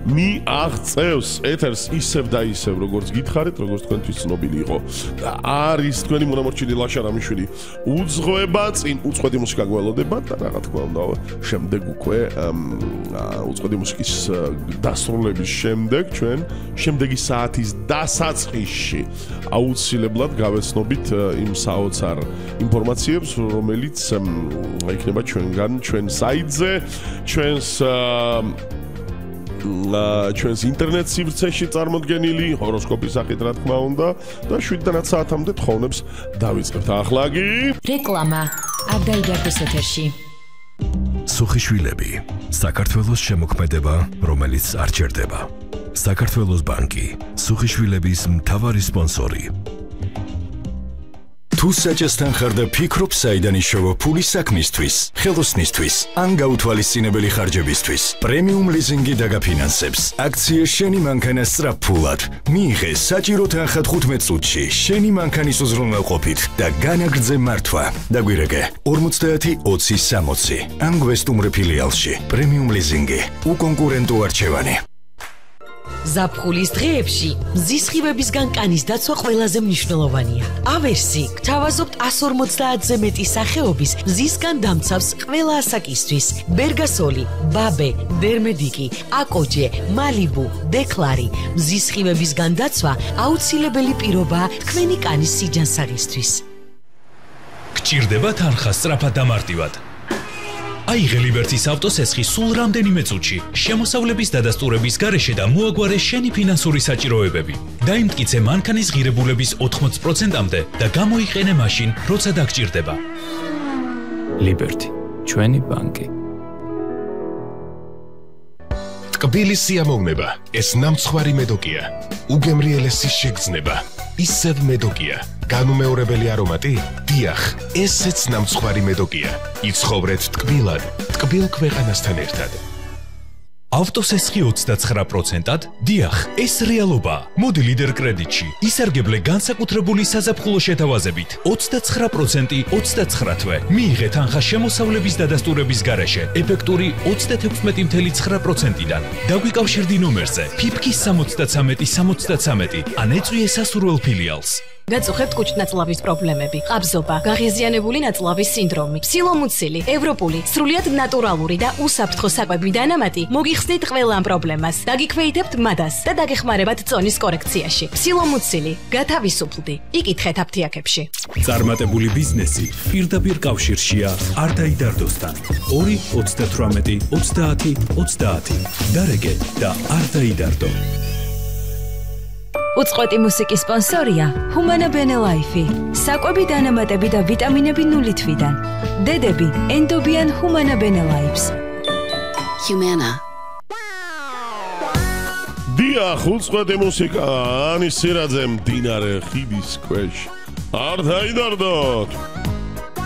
მიაღწევს ეთერს ისევ და ისევ, როგორც გითხარით, როგორც თქვენთვის ცნობილი იყო. და არის თქვენი მონამორჩილი ლაშა რამიშვილი. უძღვება წინ უწყვეტი მუსიკა გველოდება და რა თქმა უნდა, შემდეგ უკვე უწყვეტი მუსიკის დასრულების შემდეგ ჩვენ შემდეგი საათის დასაწყისში აუცილებლად გავეცნობით იმ საოცარ ინფორმაციებს, რომელიც იქნება ჩვენგან, ჩვენ საიტზე, ჩვენს ინტერნეტ სივრცეში წარმოდგენილი ჰოროსკოპის სახით, რა თქმა უნდა, და 7-დან 10 საათამდე თხოვნებს დავიწყებთ. ახლა კი რეკლამა. არ დაიდარდოს ეთერში. სუხიშვილები, საქართველოს შემოქმედება, რომელიც არ ჩერდება. საქართველოს ბანკი, სუხიშვილების მთავარი სპონსორი. თუ საჭესთან ხარ და ფიქრობ საიდან იშოვა ფული საქმისთვის, ხელოსნისთვის, ან გაუთვალისწინებელი ხარჯებისთვის, პრემიუმ ლიზინგი დაგაფინანსებს. აქცია შენი მანქანა სწრაფფულად. მიიღე საჭირო თანხა 15 წუთში, შენი მანქანის უზრუნველყოფით და განაგრძე მართვა. დაგვირეკე 50 20 60 ან გვესტუმრე ფილიალში. პრემიუმ ლიზინგი, უკონკურენტო არჩევანი. ზაფხულის დღეებში მზის სხივებისგან კანის დაცვა ყველაზე მნიშვნელოვანია. ავერსი გთავაზობთ 150-ზე მეტი სახეობის მზისგან დამცავს ყველა ასაკისთვის. ბერგასოლი, ბაბე, დერმედიკი, აკოჯე, მალიბუ, დეკლარი. მზის სხივებისგან დაცვა აუცილებელი პირობაა თქვენი კანის სიჯანსაღისთვის. გჭირდება თანხა სწრაფად და მარტივად. აიღე ლიბერტის ავტოსესხი სულ რამდენიმე წუთში, შემოსავლების დადასტურების გარეშე და მოაგვარე შენი ფინანსური საჭიროებები. დაიმტკიცე მანქანის ღირებულების 80%-მდე და გამოიყენე მაშინ, როცა დაგჭირდება. ლიბერტი, ჩვენი ბანკი. ტკბილი სიამოვნება, ეს ნამცხვარი მედოკია. უგემრიელესი შეგრძნება, ისევ მედოკია. განუმეორებელი არომატი? დიახ, ესეც ნამცხვარი მედოკია. იცხოვრეთ ტკბილად, ტკბილ ქვეყანასთან ერთად. ავტოსესხი 29%-ად? დიახ, ეს რეალობაა. მოდი ლიდერ კრედიტში. ისარგებლე განსაკუთრებული საზაფხულო შეთავაზებით. 29% 29 თვე. მიიღე თანხა შემოსავლების დადასტურების გარეშე. ეფექტური 36.9%-დან. დაგვიკავშირდი ნომერზე ფიფქის 73 ან ეწვი სასურველ ფილიალს. გაწუხებთ კუჭნაწლავის პრობლემები, ყაბზობა, გაღიზიანებული ნაწლავის სინდრომი, ფსილომუცილი, ევროპული, სრულიად ნატურალური და უსაფრთხო საკვები დანამატი მოგიხსნით ყველა ამ პრობლემას. დაგიქვეითებთ მადას და დაგეხმარებათ წონის კორექციაში. ფსილომუცილი, გათავისუფლდი. იკითხეთ აფთიაქებში. წარმატებული ბიზნესი პირდაპირ კავშირშია არ დაიდარდოსთან. 2 38 30 30. დარეგე და არ დაიდარდო. უწყვეტი მუსიკის სპონსორია ჰუმანა ბენელაიფი. საკვები დანამატები და ვიტამინები 0 თვიდან. დედები ენდობიან ჰუმანა ბენელაიფს. ჰუმანა. დიახ, უწყვეტი მუსიკა ანის სირაძე მდინარე ხიდის ქვეშ. არ დაიდარდოთ.